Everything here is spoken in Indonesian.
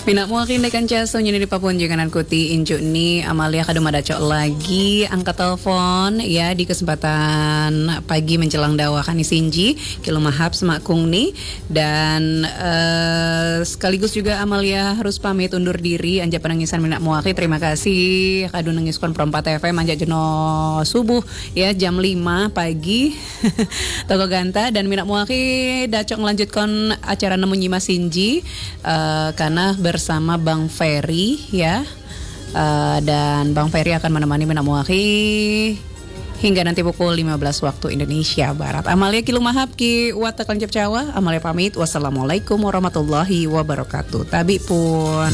Mina muakin dekan caso nyini di Papua jangan kuti injuk ni Amalia kadung ada cok lagi angkat telepon ya di kesempatan pagi menjelang dawakan Sinji kilo mahap semakung nih dan sekaligus juga Amalia harus pamit undur diri anja penangisan Mina muaki terima kasih kadung nengiskon perempat FM anja jeno subuh ya jam 5 pagi toko ganta dan Mina muaki dacok melanjutkan acara nemu nyima Sinji karena bersama Bang Ferry ya dan Bang Ferry akan menemani Mina Muaki hingga nanti pukul 15 waktu Indonesia Barat. Amalia kilu mahap ki watak lancap cawa. Amalia pamit. Wassalamualaikum warahmatullahi wabarakatuh. Tabi pun.